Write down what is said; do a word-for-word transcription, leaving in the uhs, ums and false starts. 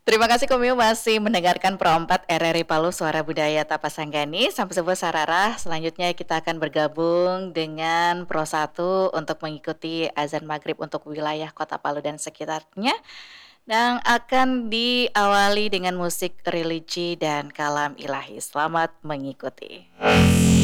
Terima kasih Komio masih mendengarkan Pro empat R R I Palu Suara Budaya Tapasanggani. Sampai Subuh Sararah, selanjutnya kita akan bergabung dengan Pro satu untuk mengikuti azan maghrib untuk wilayah Kota Palu dan sekitarnya, dan akan diawali dengan musik religi dan kalam ilahi. Selamat mengikuti.